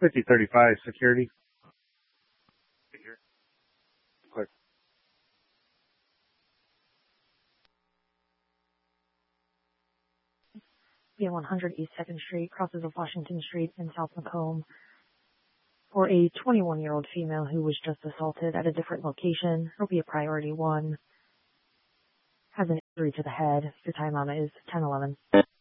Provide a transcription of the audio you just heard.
5035 security. Click. Via 100 East 2nd Street, crosses of Washington Street in South Macomb, for a 21-year-old female who was just assaulted at a different location. It'll be a priority 1. Has an injury to the head. Your time on it is 10:11.